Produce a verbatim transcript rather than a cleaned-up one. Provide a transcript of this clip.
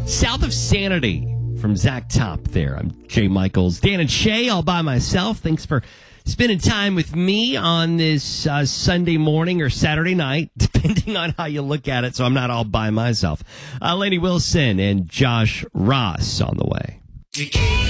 South of Sanity from Zach Top there. I'm Jay Michaels. Dan and Shay all by myself. Thanks for spending time with me on this uh, Sunday morning or Saturday night, depending on how you look at it, so I'm not all by myself. Uh, Lainey Wilson and Josh Ross on the way.